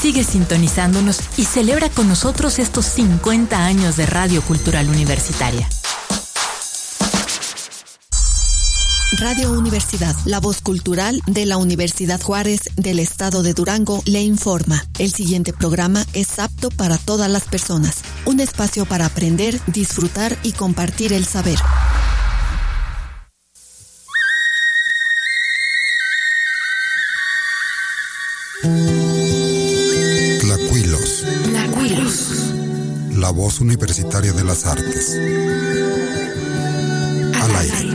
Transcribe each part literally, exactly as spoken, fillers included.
Sigue sintonizándonos y celebra con nosotros estos cincuenta años de Radio Cultural Universitaria. Radio Universidad, la voz cultural de la Universidad Juárez del Estado de Durango, le informa. El siguiente programa es apto para todas las personas. Un espacio para aprender, disfrutar y compartir el saber. Tlacuilos. Tlacuilos. La voz universitaria de las artes. Al aire.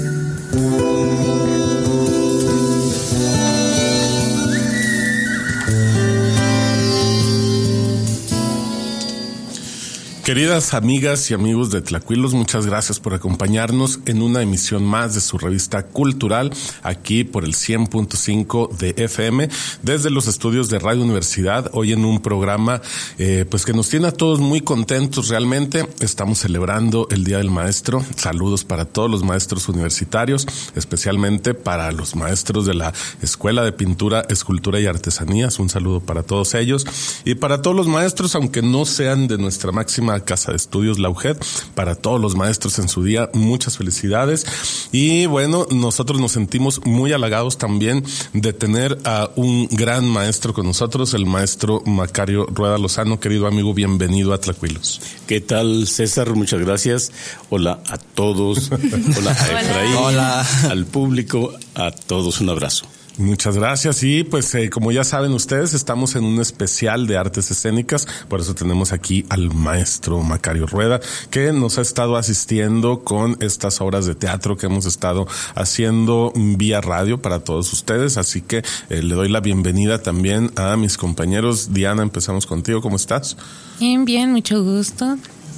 Queridas amigas y amigos de Tlacuilos, muchas gracias por acompañarnos en una emisión más de su revista cultural, aquí por el cien punto cinco de F M, desde los estudios de Radio Universidad, hoy en un programa eh, pues que nos tiene a todos muy contentos realmente. Estamos celebrando el Día del Maestro. Saludos para todos los maestros universitarios, especialmente para los maestros de la Escuela de Pintura, Escultura y Artesanías. Un saludo para todos ellos y para todos los maestros, aunque no sean de nuestra máxima casa de estudios, la U G E D, para todos los maestros en su día, muchas felicidades. Y bueno, nosotros nos sentimos muy halagados también de tener a un gran maestro con nosotros, el maestro Macario Rueda Lozano. Querido amigo, bienvenido a Tlacuilos. ¿Qué tal, César? Muchas gracias. Hola a todos. Hola a Efraín. Hola al público. A todos un abrazo. Muchas gracias. Y pues eh, como ya saben ustedes, estamos en un especial de artes escénicas, por eso tenemos aquí al maestro Macario Rueda, que nos ha estado asistiendo con estas obras de teatro que hemos estado haciendo vía radio para todos ustedes. Así que eh, le doy la bienvenida también a mis compañeros. Diana, empezamos contigo. ¿Cómo estás? Bien, bien, mucho gusto.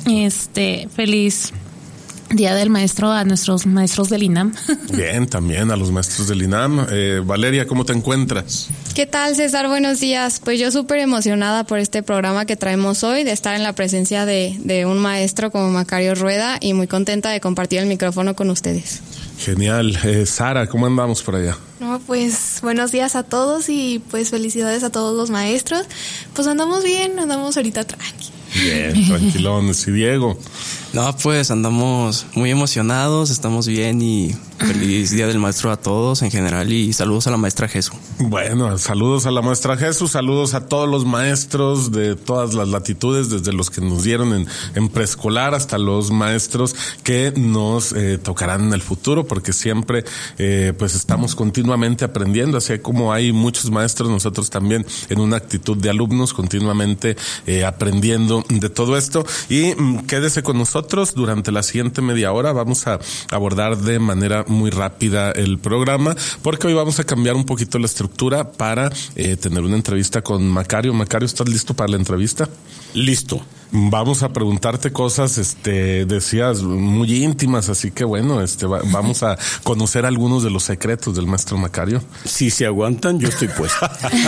Este, feliz Día del Maestro a nuestros maestros del INAM. Bien, también a los maestros del INAM. Eh, Valeria, ¿cómo te encuentras? ¿Qué tal, César? Buenos días. Pues yo súper emocionada por este programa que traemos hoy, de estar en la presencia de, de un maestro como Macario Rueda, y muy contenta de compartir el micrófono con ustedes. Genial. Eh, Sara, ¿cómo andamos por allá? No, pues buenos días a todos y pues felicidades a todos los maestros. Pues andamos bien, andamos ahorita tranqui. Bien, tranquilones. ¿Y Diego? No, pues andamos muy emocionados, estamos bien y feliz Día del Maestro a todos en general y saludos a la maestra Jesús. Bueno, saludos a la maestra Jesús, saludos a todos los maestros de todas las latitudes, desde los que nos dieron en, en preescolar hasta los maestros que nos eh, tocarán en el futuro, porque siempre eh, pues estamos continuamente aprendiendo, así como hay muchos maestros, nosotros también en una actitud de alumnos continuamente eh, aprendiendo de todo esto. Y mm, quédese con nosotros durante la siguiente media hora. Vamos a abordar de manera muy rápida el programa, porque hoy vamos a cambiar un poquito la estructura para eh, tener una entrevista con Macario. Macario, ¿estás listo para la entrevista? Listo. Vamos a preguntarte cosas, este, decías, muy íntimas, así que bueno, este, va, vamos a conocer algunos de los secretos del maestro Macario. Si se aguantan, yo estoy puesto.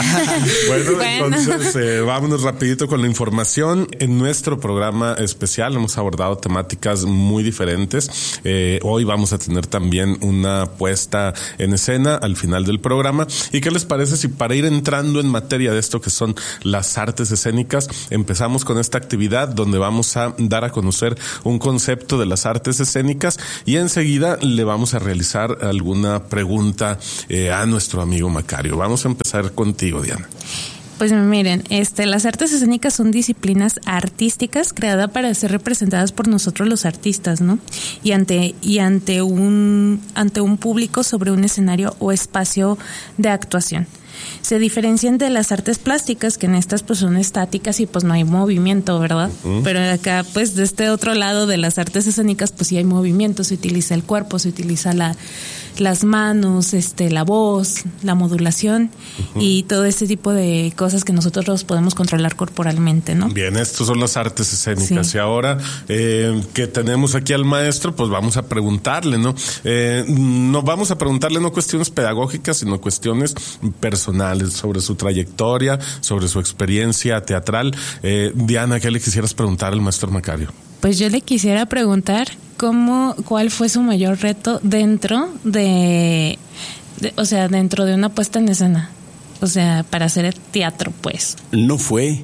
Bueno, bueno, entonces, eh, vámonos rapidito con la información. En nuestro programa especial hemos abordado temáticas muy diferentes. Eh, hoy vamos a tener también una puesta en escena al final del programa. ¿Y qué les parece si para ir entrando en materia de esto que son las artes escénicas, empezamos con esta actividad donde vamos a dar a conocer un concepto de las artes escénicas y enseguida le vamos a realizar alguna pregunta eh, a nuestro amigo Macario? Vamos a empezar contigo, Diana. Pues miren, este, las artes escénicas son disciplinas artísticas creadas para ser representadas por nosotros los artistas, ¿no? Y ante y ante un ante un público sobre un escenario o espacio de actuación. Se diferencian de las artes plásticas, que en estas pues son estáticas y pues no hay movimiento, ¿verdad? Uh-huh. Pero acá pues de este otro lado de las artes escénicas pues sí hay movimiento, se utiliza el cuerpo, se utiliza la las manos, este, la voz, la modulación uh-huh. y todo este tipo de cosas que nosotros podemos controlar corporalmente, ¿no? Bien, estos son las artes escénicas. Sí. Y ahora eh, que tenemos aquí al maestro, pues vamos a preguntarle, ¿no? Eh, no vamos a preguntarle no cuestiones pedagógicas, sino cuestiones personales sobre su trayectoria, sobre su experiencia teatral. Eh, Diana, ¿qué le quisieras preguntar al maestro Macario? Pues yo le quisiera preguntar cómo, cuál fue su mayor reto dentro de, de, o sea, dentro de una puesta en escena. O sea, para hacer teatro, pues. No fue.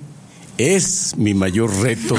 Es mi mayor reto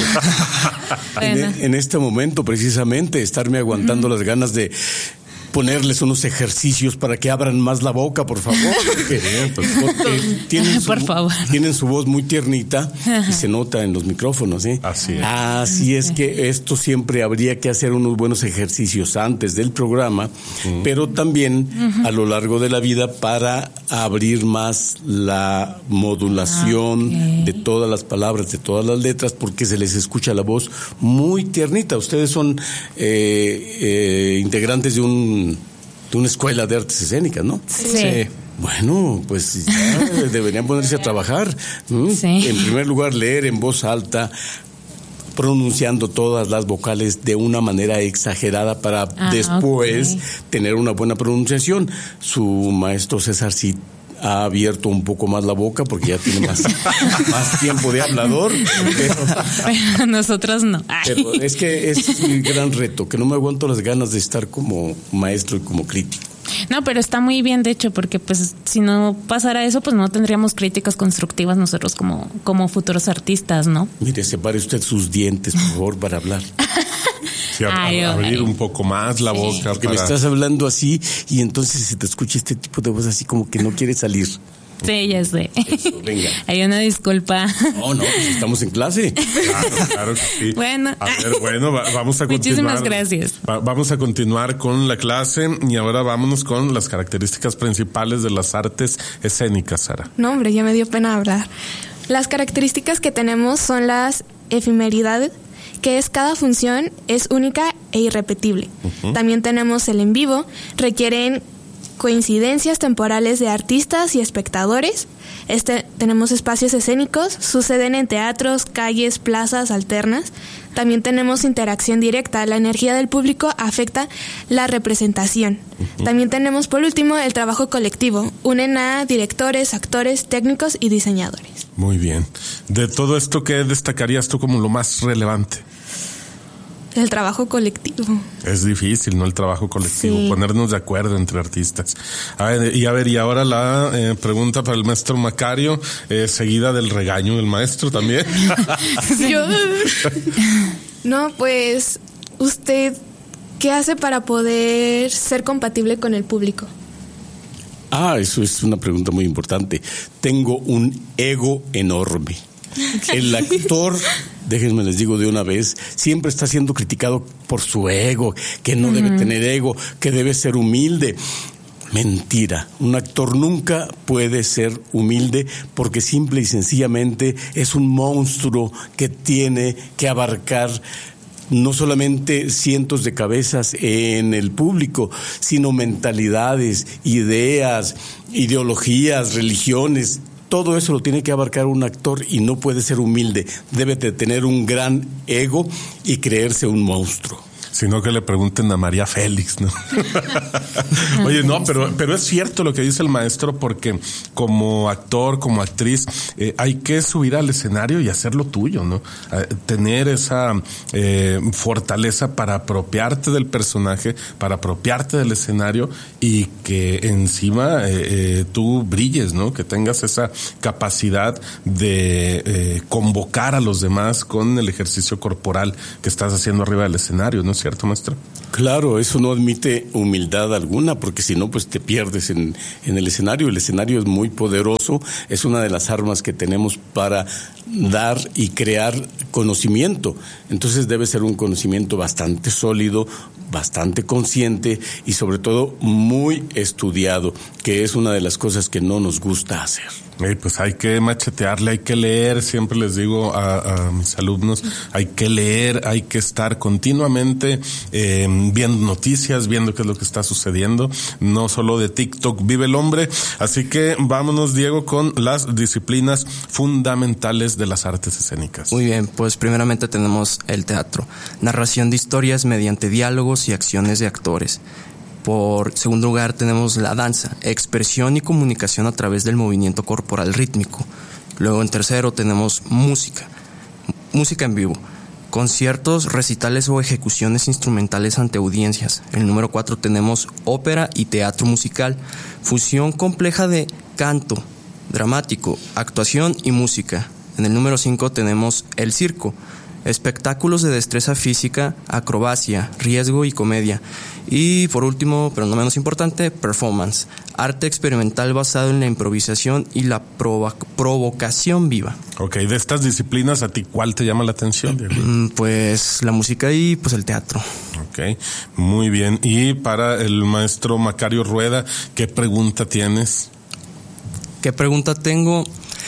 bueno. en, en este momento, precisamente, estarme aguantando uh-huh. las ganas de ponerles unos ejercicios para que abran más la boca, por favor. Porque, pues, porque tienen, su, por favor. tienen su voz muy tiernita y se nota en los micrófonos, ¿eh? Así es. Así es que esto siempre habría que hacer unos buenos ejercicios antes del programa, uh-huh. pero también uh-huh. a lo largo de la vida para abrir más la modulación okay. de todas las palabras, de todas las letras, porque se les escucha la voz muy tiernita. Ustedes son eh, eh, integrantes de un de una escuela de artes escénicas, ¿no? Sí. sí. Bueno, pues ya deberían ponerse a trabajar. ¿Mm? Sí. En primer lugar, leer en voz alta, pronunciando todas las vocales de una manera exagerada para ah, después okay. tener una buena pronunciación. Su maestro César sí ha abierto un poco más la boca porque ya tiene más, más tiempo de hablador. Pero, pero nosotros no. Pero es que es mi gran reto, que no me aguanto las ganas de estar como maestro y como crítico. No, pero está muy bien, de hecho, porque pues si no pasara eso, pues no tendríamos críticas constructivas nosotros como, como futuros artistas, ¿no? Mire, separe usted sus dientes, por favor, para hablar. Sí, a, ay, a abrir ay. un poco más la sí. boca. Porque para... me estás hablando así y entonces se te escucha este tipo de voz así como que no quiere salir. Sí, ya sé. Eso, venga. Hay una disculpa. No, no, pues estamos en clase. Claro, claro que sí. Bueno. A ver, bueno, va, vamos a continuar. Muchísimas gracias. Va, vamos a continuar con la clase y ahora vámonos con las características principales de las artes escénicas, Sara. No, hombre, ya me dio pena hablar. Las características que tenemos son las efemeridades, que es cada función es única e irrepetible. Uh-huh. También tenemos el en vivo, requieren coincidencias temporales de artistas y espectadores. Este, tenemos espacios escénicos, suceden en teatros, calles, plazas alternas. También tenemos interacción directa, la energía del público afecta la representación. Uh-huh. También tenemos, por último, el trabajo colectivo, unen a directores, actores, técnicos y diseñadores. Muy bien. De todo esto, ¿qué destacarías tú como lo más relevante? El trabajo colectivo. Es difícil, ¿no? El trabajo colectivo, sí. ponernos de acuerdo entre artistas. A ver, y a ver, y ahora la eh, pregunta para el maestro Macario, eh, seguida del regaño del maestro también. Yo... No, pues, ¿usted qué hace para poder ser compatible con el público? Ah, eso es una pregunta muy importante. Tengo un ego enorme. El actor, déjenme les digo de una vez, siempre está siendo criticado por su ego, que no uh-huh. debe tener ego, que debe ser humilde. Mentira, un actor nunca puede ser humilde porque simple y sencillamente es un monstruo que tiene que abarcar no solamente cientos de cabezas en el público, sino mentalidades, ideas, ideologías, religiones. Todo eso lo tiene que abarcar un actor y no puede ser humilde. Debe de tener un gran ego y creerse un monstruo. Sino que le pregunten a María Félix, ¿no? Oye, no, pero, pero es cierto lo que dice el maestro, porque como actor, como actriz, eh, hay que subir al escenario y hacer lo tuyo, ¿no? Eh, tener esa eh, fortaleza para apropiarte del personaje, para apropiarte del escenario y que encima eh, eh, tú brilles, ¿no? Que tengas esa capacidad de eh, convocar a los demás con el ejercicio corporal que estás haciendo arriba del escenario, ¿no? ¿Cierto, maestro? Claro, eso no admite humildad alguna, porque si no, pues te pierdes en, en el escenario. El escenario es muy poderoso, es una de las armas que tenemos para dar y crear conocimiento. Entonces debe ser un conocimiento bastante sólido, bastante consciente y sobre todo muy estudiado, que es una de las cosas que no nos gusta hacer. Eh, pues hay que machetearle, hay que leer, siempre les digo a, a mis alumnos, hay que leer, hay que estar continuamente eh, viendo noticias, viendo qué es lo que está sucediendo, no solo de TikTok vive el hombre. Así que vámonos, Diego, con las disciplinas fundamentales de las artes escénicas. Muy bien, pues primeramente tenemos el teatro, narración de historias mediante diálogos y acciones de actores. Por segundo lugar tenemos la danza, expresión y comunicación a través del movimiento corporal rítmico. Luego en tercero tenemos música, música en vivo, conciertos, recitales o ejecuciones instrumentales ante audiencias. En el número cuatro tenemos ópera y teatro musical, fusión compleja de canto, dramático, actuación y música. En el número cinco tenemos el circo, espectáculos de destreza física, acrobacia, riesgo y comedia. Y por último, pero no menos importante, performance, arte experimental basado en la improvisación y la provo- provocación viva. Ok, de estas disciplinas, ¿a ti cuál te llama la atención, Diego? Pues la música y pues el teatro. Ok, muy bien. Y para el maestro Macario Rueda, ¿qué pregunta tienes? ¿Qué pregunta tengo?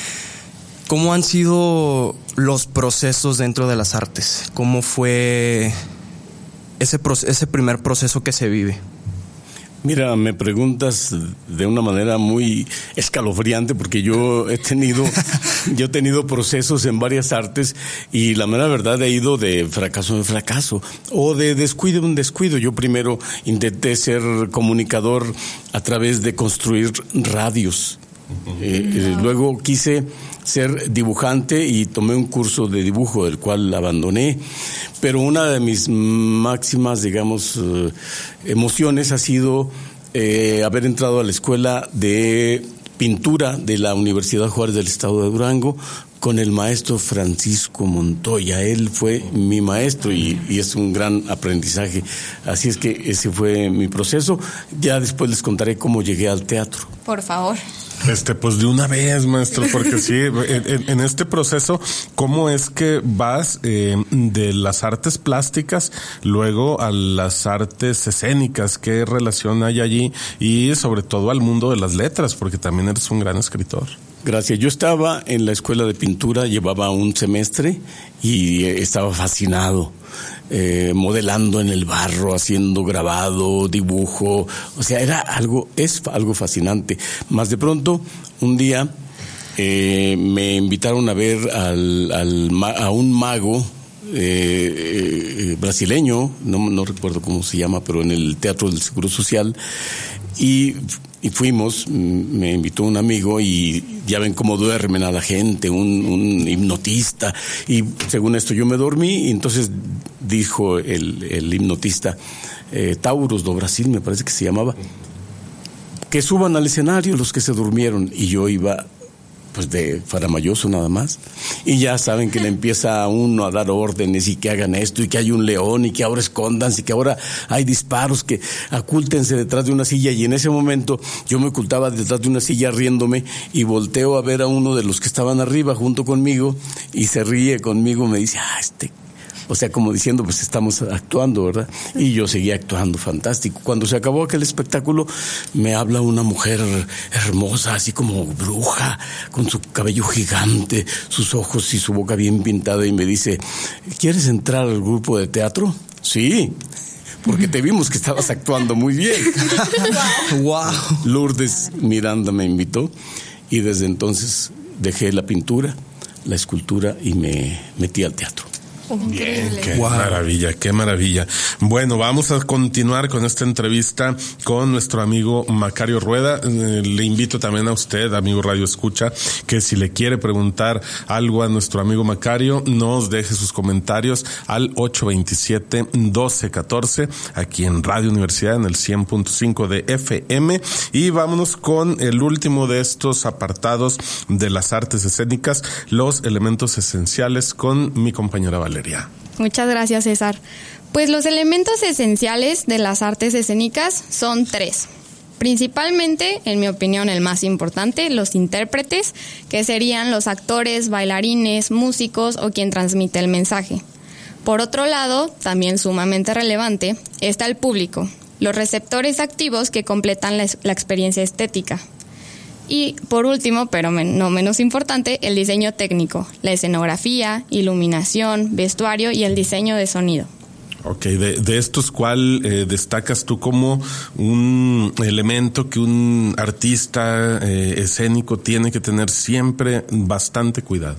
¿Cómo han sido los procesos dentro de las artes? ¿Cómo fue ese, ese primer proceso que se vive? Mira, me preguntas de una manera muy escalofriante porque yo he tenido, yo he tenido procesos en varias artes y la mera verdad he ido de fracaso en fracaso o de descuido en descuido. Yo primero intenté ser comunicador a través de construir radios. Eh, eh, luego quise ser dibujante y tomé un curso de dibujo, del cual abandoné, pero una de mis máximas, digamos, eh, emociones ha sido eh, haber entrado a la escuela de pintura de la Universidad Juárez del Estado de Durango con el maestro Francisco Montoya. Él fue mi maestro y, y es un gran aprendizaje. Así es que ese fue mi proceso. Ya después les contaré cómo llegué al teatro. Por favor. Este, pues de una vez, maestro, porque sí, en, en este proceso, ¿cómo es que vas eh, de las artes plásticas luego a las artes escénicas? ¿Qué relación hay allí? Y sobre todo al mundo de las letras, porque también eres un gran escritor. Gracias. Yo estaba en la escuela de pintura, llevaba un semestre y estaba fascinado. Eh, modelando en el barro, haciendo grabado, dibujo, o sea, era algo, es algo fascinante. Más de pronto, un día eh, me invitaron a ver al, al a un mago eh, eh, brasileño, no, no recuerdo cómo se llama, pero en el Teatro del Seguro Social, y Y fuimos, me invitó un amigo y ya ven cómo duermen a la gente, un, un hipnotista. Y según esto yo me dormí y entonces dijo el, el hipnotista, eh, Taurus do Brasil me parece que se llamaba, que suban al escenario los que se durmieron. Y yo iba pues de faramayoso nada más. Y ya saben que le empieza a uno a dar órdenes y que hagan esto y que hay un león y que ahora escóndanse y que ahora hay disparos, que acúltense detrás de una silla. Y en ese momento yo me ocultaba detrás de una silla riéndome y volteo a ver a uno de los que estaban arriba junto conmigo y se ríe conmigo, me dice, ah, este... O sea, como diciendo, pues estamos actuando, ¿verdad? Y yo seguía actuando, fantástico. Cuando se acabó aquel espectáculo, me habla una mujer hermosa, así como bruja, con su cabello gigante, sus ojos y su boca bien pintada, y me dice, ¿quieres entrar al grupo de teatro? Sí, porque te vimos que estabas actuando muy bien. Wow. Lourdes Miranda me invitó y desde entonces dejé la pintura, la escultura y me metí al teatro. Bien, qué wow. maravilla, qué maravilla. Bueno, vamos a continuar con esta entrevista con nuestro amigo Macario Rueda. Eh, le invito también a usted, amigo Radio Escucha, que si le quiere preguntar algo a nuestro amigo Macario, nos deje sus comentarios al ocho veintisiete, doce catorce, aquí en Radio Universidad, en el cien punto cinco de F M. Y vámonos con el último de estos apartados de las artes escénicas, los elementos esenciales, con mi compañera Valeria. Muchas gracias, César. Pues los elementos esenciales de las artes escénicas son tres. Principalmente, en mi opinión, el más importante, los intérpretes, que serían los actores, bailarines, músicos o quien transmite el mensaje. Por otro lado, también sumamente relevante, está el público, los receptores activos que completan la, la experiencia estética. Y por último, pero men- no menos importante, el diseño técnico, la escenografía, iluminación, vestuario y el diseño de sonido. Ok, de, de estos, ¿cuál eh, destacas tú como un elemento que un artista eh, escénico tiene que tener siempre bastante cuidado?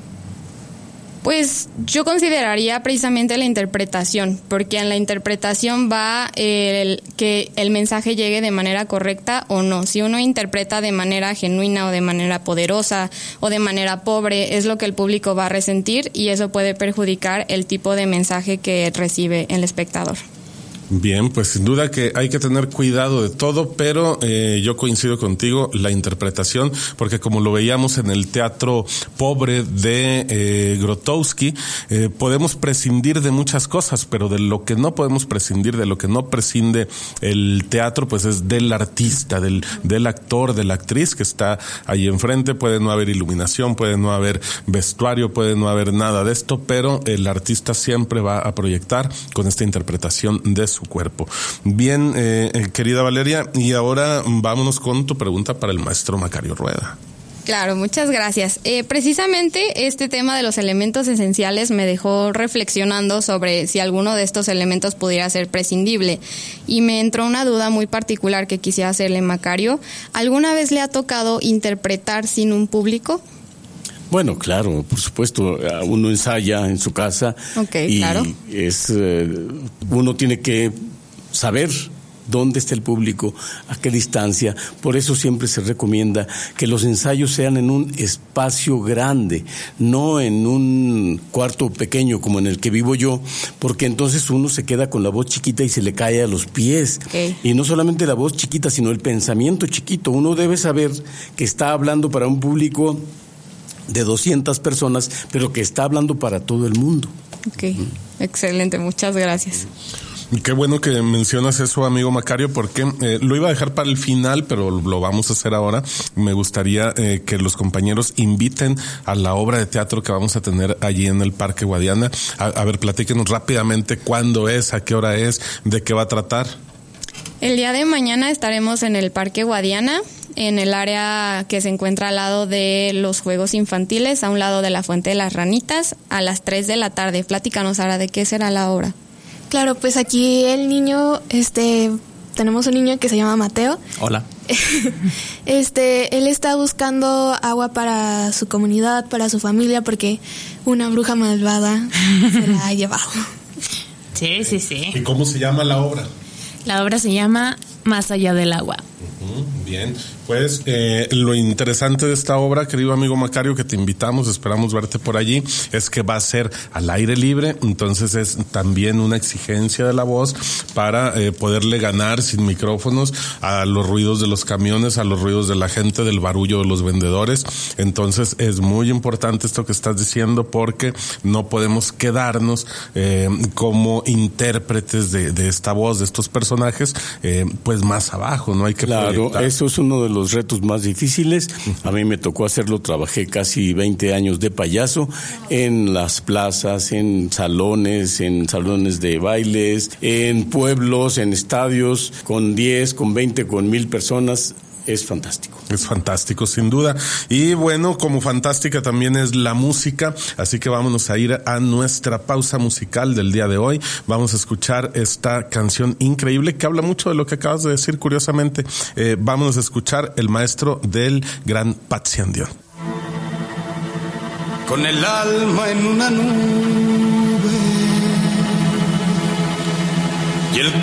Pues yo consideraría precisamente la interpretación, porque en la interpretación va el que el mensaje llegue de manera correcta o no. Si uno interpreta de manera genuina o de manera poderosa o de manera pobre, es lo que el público va a resentir y eso puede perjudicar el tipo de mensaje que recibe el espectador. Bien, pues sin duda que hay que tener cuidado de todo, pero eh, yo coincido contigo, la interpretación, porque como lo veíamos en el teatro pobre de eh, Grotowski, eh, podemos prescindir de muchas cosas, pero de lo que no podemos prescindir, de lo que no prescinde el teatro, pues es del artista, del, del actor, de la actriz que está ahí enfrente. Puede no haber iluminación, puede no haber vestuario, puede no haber nada de esto, pero el artista siempre va a proyectar con esta interpretación de su cuerpo. Bien, eh, querida Valeria, y ahora vámonos con tu pregunta para el maestro Macario Rueda. Claro, muchas gracias. Eh, precisamente este tema de los elementos esenciales me dejó reflexionando sobre si alguno de estos elementos pudiera ser prescindible, y me entró una duda muy particular que quisiera hacerle, Macario. ¿Alguna vez le ha tocado interpretar sin un público? Bueno, claro, por supuesto, uno ensaya en su casa, okay, y claro. es eh, uno tiene que saber dónde está el público, a qué distancia. Por eso siempre se recomienda que los ensayos sean en un espacio grande, no en un cuarto pequeño como en el que vivo yo, porque entonces uno se queda con la voz chiquita y se le cae a los pies. Okay. Y no solamente la voz chiquita, sino el pensamiento chiquito. Uno debe saber que está hablando para un público de doscientas personas, pero que está hablando para todo el mundo. Ok, mm. Excelente, muchas gracias. Qué bueno que mencionas eso, amigo Macario, porque eh, lo iba a dejar para el final, pero lo vamos a hacer ahora. Me gustaría eh, que los compañeros inviten a la obra de teatro que vamos a tener allí en el Parque Guadiana. A, a ver, platíquenos rápidamente cuándo es, a qué hora es, de qué va a tratar. El día de mañana estaremos en el Parque Guadiana, en el área que se encuentra al lado de los juegos infantiles, a un lado de la Fuente de las Ranitas, a las tres de la tarde. Platícanos, Sara, ¿de qué será la obra? Claro, pues aquí el niño, este, tenemos un niño que se llama Mateo. Hola. Este, él está buscando agua para su comunidad, para su familia, porque una bruja malvada se la ha llevado. Sí, sí, sí. ¿Y cómo se llama la obra? La obra se llama Más allá del agua. Uh-huh, bien, pues eh, lo interesante de esta obra, querido amigo Macario, que te invitamos, esperamos verte por allí, es que va a ser al aire libre, entonces es también una exigencia de la voz para eh, poderle ganar sin micrófonos a los ruidos de los camiones, a los ruidos de la gente, del barullo de los vendedores. Entonces es muy importante esto que estás diciendo, porque no podemos quedarnos eh, como intérpretes de, de esta voz, de estos personajes, eh, pues más abajo, no hay que Claro, proyectar. eso es uno de los retos más difíciles. A mí me tocó hacerlo, trabajé casi veinte años de payaso en las plazas, en salones, en salones de bailes, en pueblos, en estadios, con diez, con veinte, con mil personas. Es fantástico. Es fantástico, sin duda. Y bueno, como fantástica también es la música, así que vámonos a ir a nuestra pausa musical del día de hoy. Vamos a escuchar esta canción increíble que habla mucho de lo que acabas de decir, curiosamente. Eh, vámonos a escuchar El Maestro del gran Patxi Dión. Con el alma en una nube y el